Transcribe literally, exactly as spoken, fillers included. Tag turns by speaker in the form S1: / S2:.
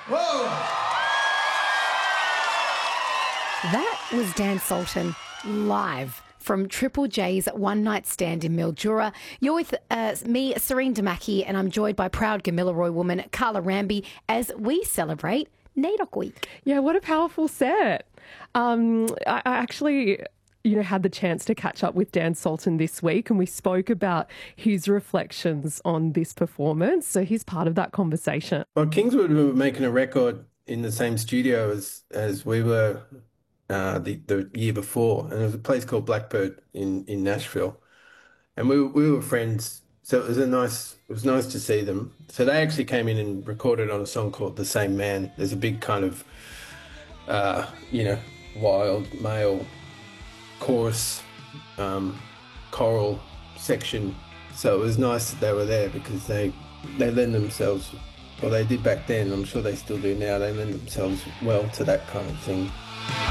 S1: Whoa!
S2: That was Dan Sultan live from Triple J's One Night Stand in Mildura. You're with uh, me, Serene Damaki, and I'm joined by proud Gamilaroi woman Carla Ramby as we celebrate NAIDOC Week.
S3: Yeah, what a powerful set. Um, I, I actually... you know, had the chance to catch up with Dan Sultan this week, and we spoke about his reflections on this performance. So he's part of that conversation.
S4: Well, Kingswood were making a record in the same studio as as we were uh, the the year before, and it was a place called Blackbird in, in Nashville, and we we were friends. So it was a nice it was nice to see them. So they actually came in and recorded on a song called "The Same Man." There's a big kind of uh, you know wild male chorus, um, choral section. So it was nice that they were there because they they lend themselves, or they did back then, I'm sure they still do now, they lend themselves well to that kind of thing.